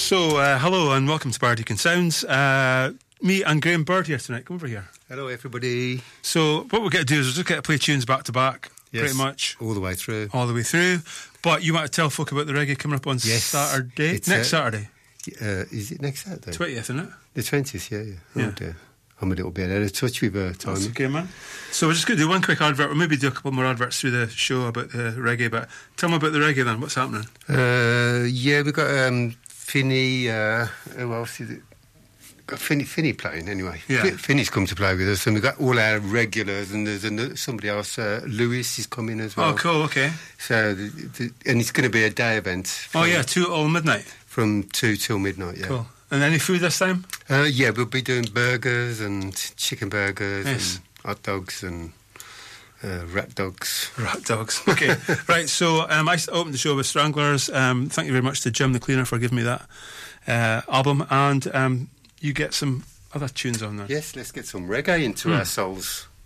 So, hello and welcome to Bardican Sounds. Me and Graham Bird here tonight. Come over here. Hello, everybody. So, what we're going to do is we're just going to play tunes back to back, Yes, pretty much. all the way through. All the way through. But you want to tell folk about the reggae coming up on Saturday? It's, next Saturday. Is it next Saturday? 20th, isn't it? The 20th, yeah. Oh, dear. I'm a little bit out of touch with time. That's okay, man. So we're just going to do one quick advert. We'll maybe do a couple more adverts through the show about the reggae. But tell me about the reggae then. What's happening? Yeah, we've got Finney. Who else is it? Got Finney playing anyway. Yeah. Finney's come to play with us, and we've got all our regulars, and there's somebody else. Lewis is coming as well. Oh, cool. Okay. So, and it's going to be a day event. Oh yeah, 2 all midnight. From 2 till midnight. Yeah. Cool. And any food this time? Yeah, we'll be doing burgers and chicken burgers Yes. and hot dogs and rat dogs. Rat dogs. Okay. Right, so I opened the show with Stranglers. Thank you very much to Jim the Cleaner for giving me that album. And you get some other tunes on there. Yes, let's get some reggae into our souls.